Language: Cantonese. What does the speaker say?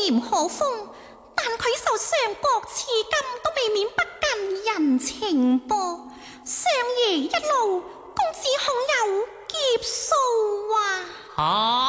廉可封，但佢受相國賜金，都未免不近人情噃。相爺一路，公子恐有劫數啊！